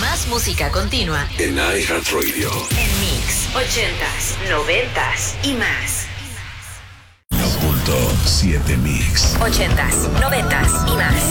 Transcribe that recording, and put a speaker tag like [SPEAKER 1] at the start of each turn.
[SPEAKER 1] Más música continua
[SPEAKER 2] en iHeartRadio.
[SPEAKER 1] En Mix 80s, 90s y más.
[SPEAKER 2] 1.7 Mix
[SPEAKER 1] 80s, 90s y más.